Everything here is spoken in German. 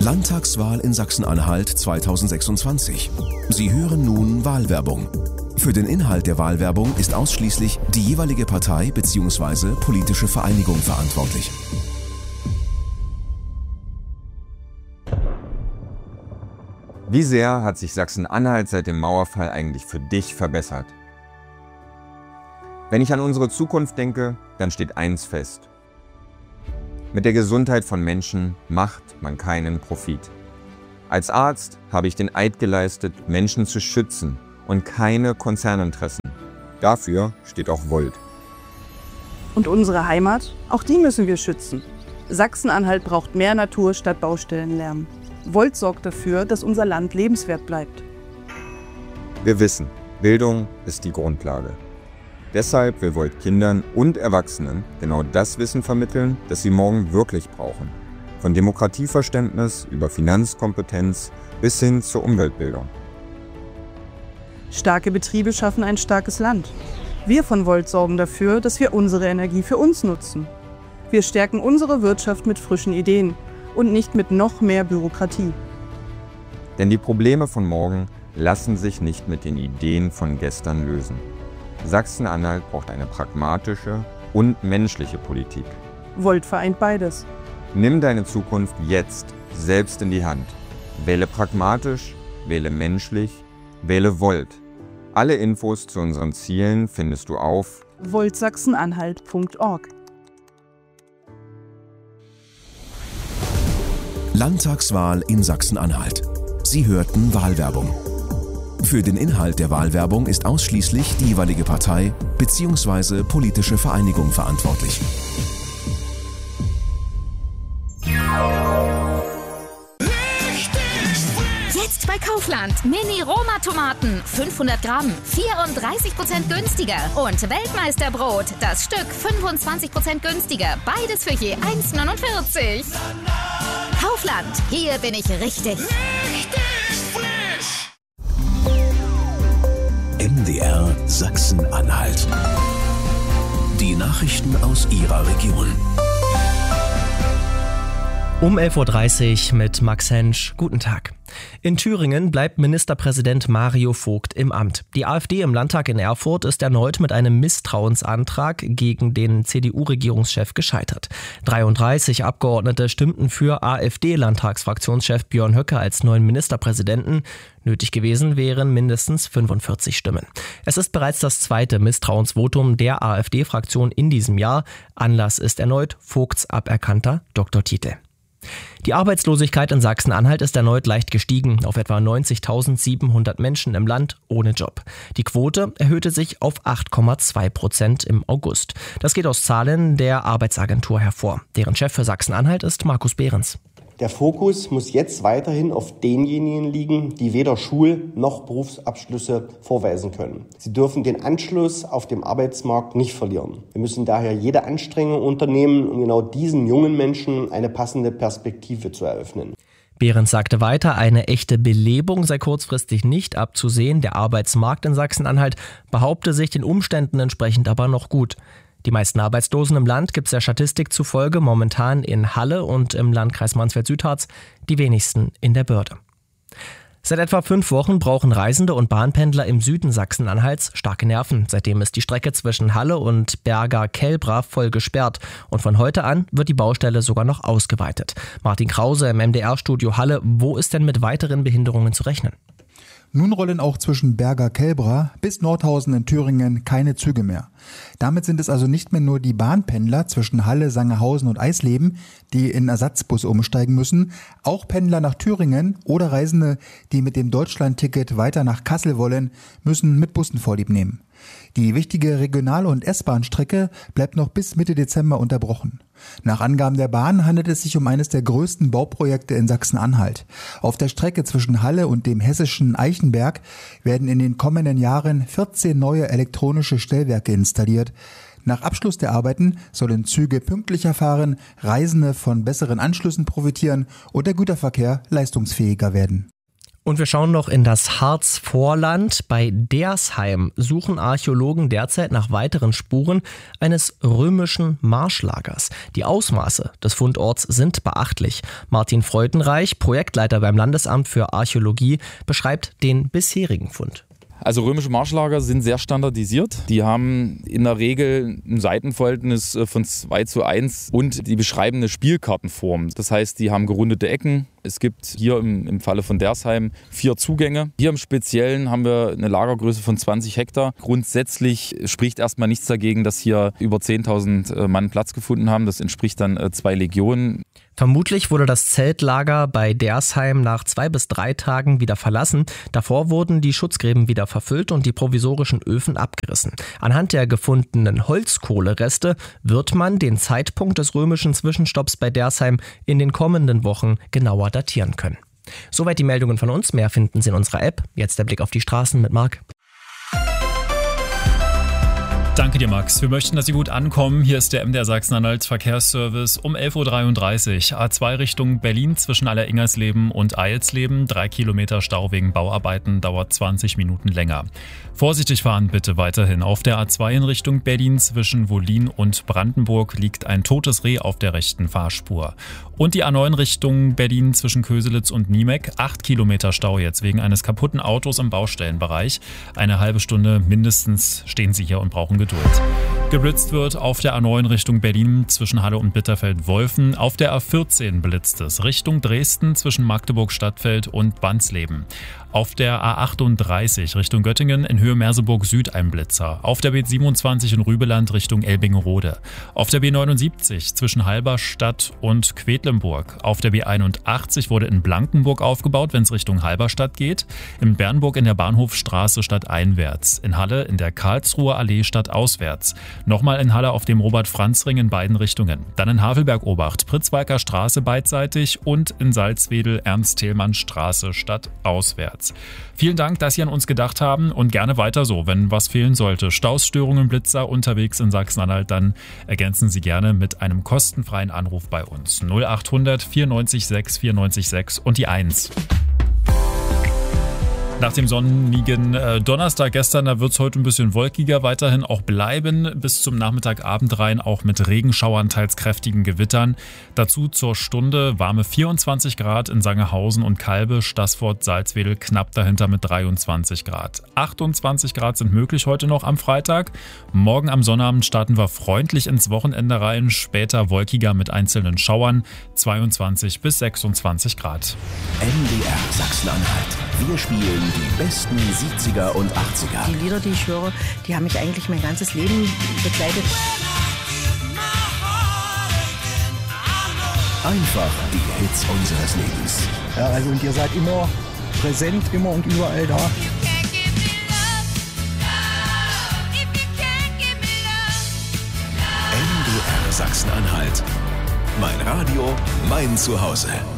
Landtagswahl in Sachsen-Anhalt 2026. Sie hören nun Wahlwerbung. Für den Inhalt der Wahlwerbung ist ausschließlich die jeweilige Partei bzw. politische Vereinigung verantwortlich. Wie sehr hat sich Sachsen-Anhalt seit dem Mauerfall eigentlich für dich verbessert? Wenn ich an unsere Zukunft denke, dann steht eins fest. Mit der Gesundheit von Menschen macht man keinen Profit. Als Arzt habe ich den Eid geleistet, Menschen zu schützen und keine Konzerninteressen. Dafür steht auch Volt. Und unsere Heimat? Auch die müssen wir schützen. Sachsen-Anhalt braucht mehr Natur statt Baustellenlärm. Volt sorgt dafür, dass unser Land lebenswert bleibt. Wir wissen, Bildung ist die Grundlage. Deshalb will Volt Kindern und Erwachsenen genau das Wissen vermitteln, das sie morgen wirklich brauchen. Von Demokratieverständnis über Finanzkompetenz bis hin zur Umweltbildung. Starke Betriebe schaffen ein starkes Land. Wir von Volt sorgen dafür, dass wir unsere Energie für uns nutzen. Wir stärken unsere Wirtschaft mit frischen Ideen und nicht mit noch mehr Bürokratie. Denn die Probleme von morgen lassen sich nicht mit den Ideen von gestern lösen. Sachsen-Anhalt braucht eine pragmatische und menschliche Politik. Volt vereint beides. Nimm deine Zukunft jetzt selbst in die Hand. Wähle pragmatisch, wähle menschlich, wähle Volt. Alle Infos zu unseren Zielen findest du auf voltsachsenanhalt.org. Landtagswahl in Sachsen-Anhalt. Sie hörten Wahlwerbung. Für den Inhalt der Wahlwerbung ist ausschließlich die jeweilige Partei bzw. politische Vereinigung verantwortlich. Jetzt bei Kaufland. Mini-Roma-Tomaten. 500 Gramm. 34% günstiger. Und Weltmeisterbrot. Das Stück 25% günstiger. Beides für je 1,49. Kaufland. Hier bin ich richtig. MDR Sachsen-Anhalt. Die Nachrichten aus Ihrer Region. Um 11.30 Uhr mit Max Hensch. Guten Tag. In Thüringen bleibt Ministerpräsident Mario Vogt im Amt. Die AfD im Landtag in Erfurt ist erneut mit einem Misstrauensantrag gegen den CDU-Regierungschef gescheitert. 33 Abgeordnete stimmten für AfD-Landtagsfraktionschef Björn Höcke als neuen Ministerpräsidenten. Nötig gewesen wären mindestens 45 Stimmen. Es ist bereits das zweite Misstrauensvotum der AfD-Fraktion in diesem Jahr. Anlass ist erneut Vogts aberkannter Doktortitel. Die Arbeitslosigkeit in Sachsen-Anhalt ist erneut leicht gestiegen auf etwa 90.700 Menschen im Land ohne Job. Die Quote erhöhte sich auf 8,2% im August. Das geht aus Zahlen der Arbeitsagentur hervor. Deren Chef für Sachsen-Anhalt ist Markus Behrens. Der Fokus muss jetzt weiterhin auf denjenigen liegen, die weder Schul- noch Berufsabschlüsse vorweisen können. Sie dürfen den Anschluss auf dem Arbeitsmarkt nicht verlieren. Wir müssen daher jede Anstrengung unternehmen, um genau diesen jungen Menschen eine passende Perspektive zu eröffnen. Behrens sagte weiter, eine echte Belebung sei kurzfristig nicht abzusehen. Der Arbeitsmarkt in Sachsen-Anhalt behaupte sich den Umständen entsprechend aber noch gut. Die meisten Arbeitslosen im Land gibt es der Statistik zufolge momentan in Halle und im Landkreis Mansfeld-Südharz, die wenigsten in der Börde. Seit etwa 5 Wochen brauchen Reisende und Bahnpendler im Süden Sachsen-Anhalts starke Nerven. Seitdem ist die Strecke zwischen Halle und Berga-Kelbra voll gesperrt. Und von heute an wird die Baustelle sogar noch ausgeweitet. Martin Krause im MDR-Studio Halle. Wo ist denn mit weiteren Behinderungen zu rechnen? Nun rollen auch zwischen Berga-Kelbra bis Nordhausen in Thüringen keine Züge mehr. Damit sind es also nicht mehr nur die Bahnpendler zwischen Halle, Sangerhausen und Eisleben, die in Ersatzbus umsteigen müssen. Auch Pendler nach Thüringen oder Reisende, die mit dem Deutschlandticket weiter nach Kassel wollen, müssen mit Bussen Vorlieb nehmen. Die wichtige Regional- und S-Bahn-Strecke bleibt noch bis Mitte Dezember unterbrochen. Nach Angaben der Bahn handelt es sich um eines der größten Bauprojekte in Sachsen-Anhalt. Auf der Strecke zwischen Halle und dem hessischen Eichenberg werden in den kommenden Jahren 14 neue elektronische Stellwerke installiert. Nach Abschluss der Arbeiten sollen Züge pünktlicher fahren, Reisende von besseren Anschlüssen profitieren und der Güterverkehr leistungsfähiger werden. Und wir schauen noch in das Harzvorland. Bei Dersheim suchen Archäologen derzeit nach weiteren Spuren eines römischen Marschlagers. Die Ausmaße des Fundorts sind beachtlich. Martin Freudenreich, Projektleiter beim Landesamt für Archäologie, beschreibt den bisherigen Fund. Also römische Marschlager sind sehr standardisiert. Die haben in der Regel ein Seitenverhältnis von 2:1 und die beschreiben eine Spielkartenform. Das heißt, die haben gerundete Ecken. Es gibt hier im Falle von Dersheim 4 Zugänge. Hier im Speziellen haben wir eine Lagergröße von 20 Hektar. Grundsätzlich spricht erstmal nichts dagegen, dass hier über 10.000 Mann Platz gefunden haben. Das entspricht dann 2 Legionen. Vermutlich wurde das Zeltlager bei Dersheim nach 2 bis 3 Tagen wieder verlassen. Davor wurden die Schutzgräben wieder verfüllt und die provisorischen Öfen abgerissen. Anhand der gefundenen Holzkohlereste wird man den Zeitpunkt des römischen Zwischenstopps bei Dersheim in den kommenden Wochen genauer datieren können. Soweit die Meldungen von uns. Mehr finden Sie in unserer App. Jetzt der Blick auf die Straßen mit Marc. Danke dir, Max. Wir möchten, dass Sie gut ankommen. Hier ist der MDR Sachsen-Anhalt Verkehrsservice um 11.33 Uhr. A2 Richtung Berlin zwischen Aller-Ingersleben und Eilsleben. 3 Kilometer Stau wegen Bauarbeiten, dauert 20 Minuten länger. Vorsichtig fahren bitte weiterhin. Auf der A2 in Richtung Berlin zwischen Wollin und Brandenburg liegt ein totes Reh auf der rechten Fahrspur. Und die A9 Richtung Berlin zwischen Köselitz und Niemek. 8 Kilometer Stau jetzt wegen eines kaputten Autos im Baustellenbereich. Eine halbe Stunde mindestens stehen Sie hier und brauchen Geduld. Geblitzt wird auf der A9 Richtung Berlin zwischen Halle und Bitterfeld-Wolfen. Auf der A14 blitzt es Richtung Dresden zwischen Magdeburg-Stadtfeld und Bansleben. Auf der A38 Richtung Göttingen in Höhe Merseburg Süd ein Blitzer. Auf der B27 in Rübeland Richtung Elbingerode. Auf der B79 zwischen Halberstadt und Quedlinburg. Auf der B81 wurde in Blankenburg aufgebaut, wenn es Richtung Halberstadt geht. In Bernburg in der Bahnhofstraße stadteinwärts. In Halle in der Karlsruher Allee stadtauswärts. Nochmal in Halle auf dem Robert-Franz-Ring in beiden Richtungen. Dann in Havelberg-Obacht, Pritzwalker Straße beidseitig und in Salzwedel Ernst-Thälmann-Straße stadtauswärts. Vielen Dank, dass Sie an uns gedacht haben und gerne weiter so. Wenn was fehlen sollte, Staus, Störungen, Blitzer unterwegs in Sachsen-Anhalt, dann ergänzen Sie gerne mit einem kostenfreien Anruf bei uns. 0800 94 6 94 6 und die 1. Nach dem sonnigen Donnerstag gestern, da wird es heute ein bisschen wolkiger weiterhin auch bleiben. Bis zum Nachmittagabend rein auch mit Regenschauern, teils kräftigen Gewittern. Dazu zur Stunde warme 24 Grad in Sangerhausen und Kalbe, Staßfurt, Salzwedel knapp dahinter mit 23 Grad. 28 Grad sind möglich heute noch am Freitag. Morgen am Sonnabend starten wir freundlich ins Wochenende rein. Später wolkiger mit einzelnen Schauern, 22 bis 26 Grad. MDR Sachsen-Anhalt. Wir spielen die besten 70er und 80er. Die Lieder, die ich höre, die haben mich eigentlich mein ganzes Leben begleitet. Einfach die Hits unseres Lebens. Ja, also und ihr seid immer präsent, immer und überall da. MDR Sachsen-Anhalt. Mein Radio, mein Zuhause.